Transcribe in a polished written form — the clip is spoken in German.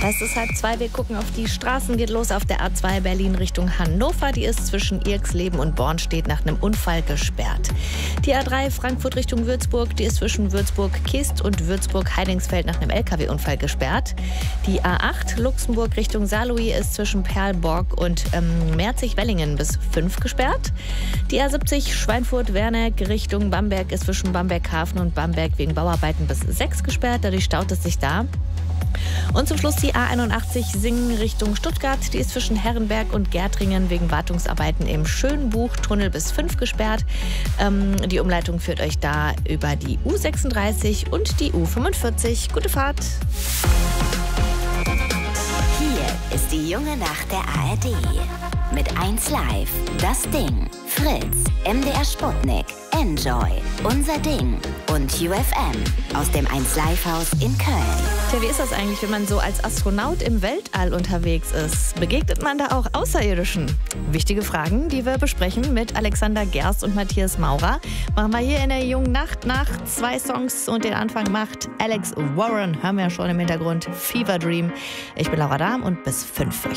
Es ist 1:30, wir gucken auf die Straßen, geht los auf der A2 Berlin Richtung Hannover. Die ist zwischen Irxleben und Bornstedt nach einem Unfall gesperrt. Die A3 Frankfurt Richtung Würzburg, die ist zwischen Würzburg-Kist und Würzburg-Heidingsfeld nach einem LKW-Unfall gesperrt. Die A8 Luxemburg Richtung Saarlouis ist zwischen Perlborg und Merzig-Wellingen bis 5 gesperrt. Die A70 Schweinfurt-Werneck Richtung Bamberg ist zwischen Bamberg-Hafen und Bamberg wegen Bauarbeiten bis 6 gesperrt. Dadurch staut es sich da. Und zum Schluss die A81 Singen Richtung Stuttgart. Die ist zwischen Herrenberg und Gärtringen wegen Wartungsarbeiten im Schönbuchtunnel bis 5 gesperrt. Die Umleitung führt euch da über die U36 und die U45. Gute Fahrt! Hier ist die junge Nacht der ARD. Mit 1 Live, Das Ding, Fritz, MDR Sputnik, Enjoy, Unser Ding und UFM aus dem 1 Live Haus in Köln. Tja, wie ist das eigentlich, wenn man so als Astronaut im Weltall unterwegs ist? Begegnet man da auch Außerirdischen? Wichtige Fragen, die wir besprechen mit Alexander Gerst und Matthias Maurer. Machen wir hier in der jungen Nacht nach 2 Songs und den Anfang macht Alex Warren. Hören wir ja schon im Hintergrund. Fever Dream. Ich bin Laura Dahm und bis 5.